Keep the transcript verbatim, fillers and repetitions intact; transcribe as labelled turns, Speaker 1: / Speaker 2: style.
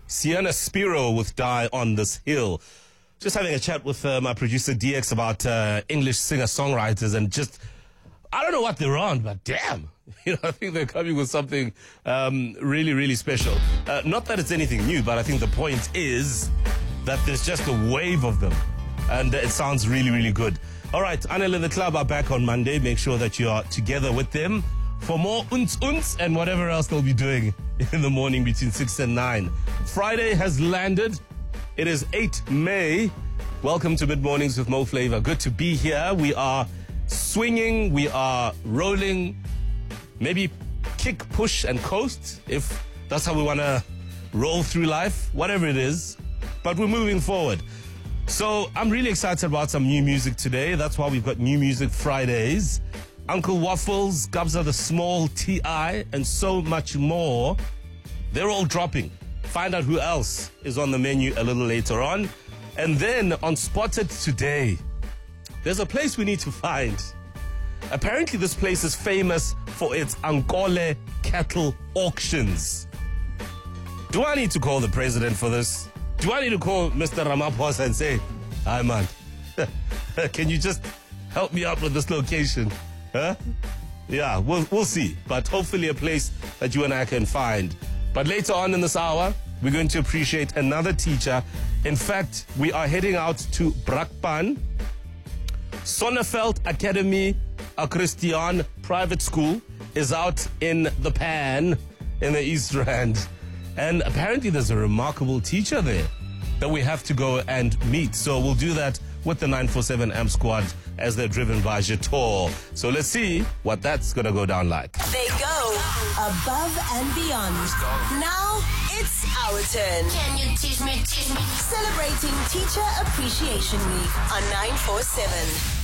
Speaker 1: Sienna Spiro with Die on This Hill. Just having a chat with uh, my producer D X about uh, English singer-songwriters, and just, I don't know what they're on, but damn, you know, I think they're coming with something um, really, really special. Uh, not that it's anything new, but I think the point is that there's just a wave of them, and it sounds really, really good. All right, Anel and the Club are back on Monday. Make sure that you are together with them for more unts unts and whatever else they'll be doing in the morning between six and nine. Friday has landed. It is the eighth of May. Welcome to Mid Mornings with Mo Flavor. Good to be here. We are swinging. We are rolling. Maybe kick, push, and coast, if that's how we want to roll through life. Whatever it is. But we're moving forward. So I'm really excited about some new music today. That's why we've got New Music Fridays. Uncle Waffles, Gabza the Small, T I, and so much more. They're all dropping. Find out who else is on the menu a little later on. And then on Spotted Today, there's a place we need to find. Apparently this place is famous for its Ankole cattle auctions. Do I need to call the president for this? Do I need to call Mister Ramaphosa and say, hi man, can you just help me out with this location? Huh? Yeah, we'll, we'll see. But hopefully a place that you and I can find. But later on in this hour, we're going to appreciate another teacher. In fact, we are heading out to Brakpan, Sonneveld Academy, a Christian private school, is out in the Pan in the East Rand. And apparently there's a remarkable teacher there that we have to go and meet. So we'll do that with the nine four seven A M squad as they're driven by Jator. So let's see what that's going to go down like.
Speaker 2: They go above and beyond. Now it's our turn.
Speaker 3: Can you teach me, teach me?
Speaker 2: Celebrating Teacher Appreciation Week on nine four seven.